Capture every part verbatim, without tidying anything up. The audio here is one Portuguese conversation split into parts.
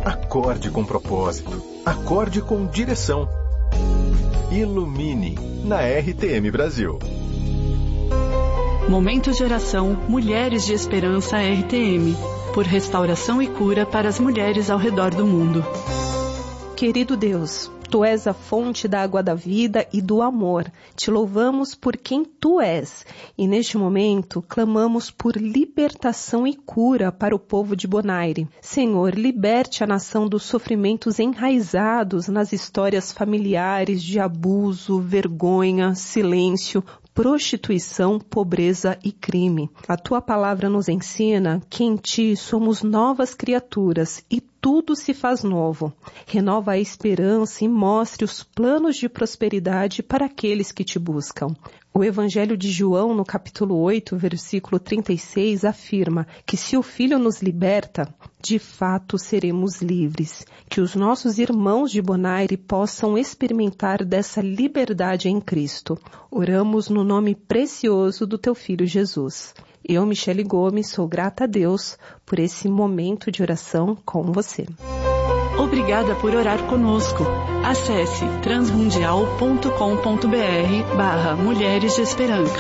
Acorde com propósito. Acorde com direção. Ilumine, na R T M Brasil. Momento de oração Mulheres de Esperança R T M. Por restauração e cura para as mulheres ao redor do mundo. Querido Deus, Tu és a fonte da água da vida e do amor. Te louvamos por quem Tu és. E neste momento, clamamos por libertação e cura para o povo de Bonaire. Senhor, liberte a nação dos sofrimentos enraizados nas histórias familiares de abuso, vergonha, silêncio, prostituição, pobreza e crime. A Tua palavra nos ensina que em Ti somos novas criaturas e tudo se faz novo. Renova a esperança e mostre os planos de prosperidade para aqueles que Te buscam. O Evangelho de João, no capítulo oito, versículo trinta e seis, afirma que se o Filho nos liberta, de fato seremos livres. Que os nossos irmãos de Bonaire possam experimentar dessa liberdade em Cristo. Oramos no nome precioso do Teu Filho Jesus. Eu, Michele Gomes, sou grata a Deus por esse momento de oração com você. Obrigada por orar conosco. Acesse transmundial ponto com ponto br barra Mulheres de Esperança.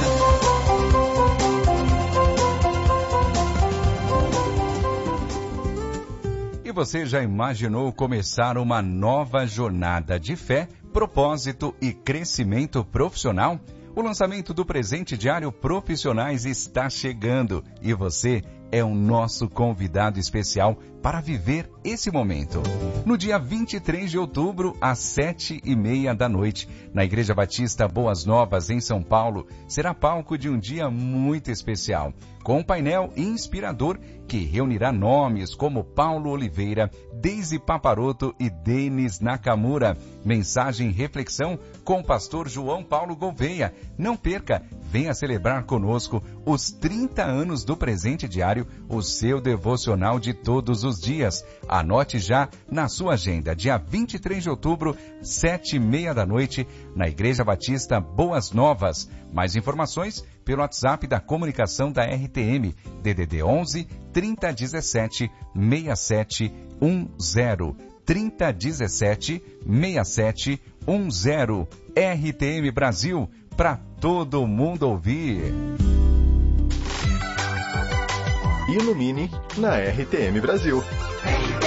E você já imaginou começar uma nova jornada de fé, propósito e crescimento profissional? O lançamento do Presente Diário Profissionais está chegando e você é o nosso convidado especial para viver esse momento. No dia vinte e três de outubro, às sete e meia da noite, na Igreja Batista Boas Novas, em São Paulo, será palco de um dia muito especial, com um painel inspirador que reunirá nomes como Paulo Oliveira, Deise Paparoto e Denis Nakamura. Mensagem e reflexão com o pastor João Paulo Gouveia. Não perca, venha celebrar conosco os trinta anos do Presente Diário, o seu devocional de todos os dias. Anote já na sua agenda, dia vinte e três de outubro, sete e meia da noite, na Igreja Batista Boas Novas. Mais informações pelo WhatsApp da comunicação da R T M, D D D onze, trinta dezessete, sessenta e sete dez. trinta dezessete, sessenta e sete dez. R T M Brasil, para todo mundo ouvir. Ilumine, na R T M Brasil.